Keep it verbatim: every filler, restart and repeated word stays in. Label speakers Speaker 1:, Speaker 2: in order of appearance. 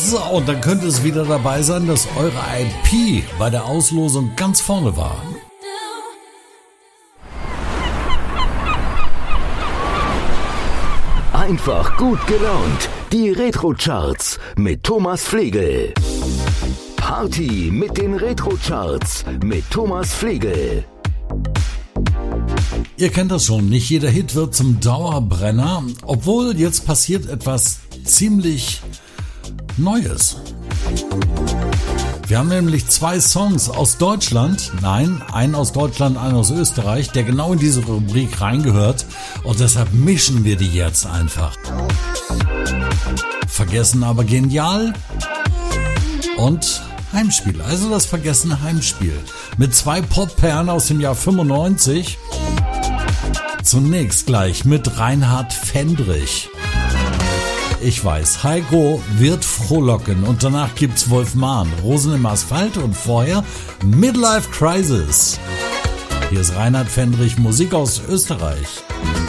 Speaker 1: So, und dann könnte es wieder dabei sein, dass eure I P bei der Auslosung ganz vorne war.
Speaker 2: Einfach gut gelaunt. Die Retro-Charts mit Thomas Flegel. Party mit den Retro-Charts mit Thomas Flegel.
Speaker 1: Ihr kennt das schon, nicht jeder Hit wird zum Dauerbrenner, obwohl jetzt passiert etwas ziemlich Neues. Wir haben nämlich zwei Songs aus Deutschland, nein, einen aus Deutschland, einen aus Österreich, der genau in diese Rubrik reingehört und deshalb mischen wir die jetzt einfach. Vergessen aber genial und Heimspiel, also das vergessene Heimspiel mit zwei Popperlen aus dem Jahr fünfundneunzig. Zunächst gleich mit Reinhard Fendrich. Ich weiß, Heiko wird frohlocken und danach gibt's Wolf Mahn, Rosen im Asphalt und vorher Midlife Crisis. Hier ist Reinhard Fendrich, Musik aus Österreich.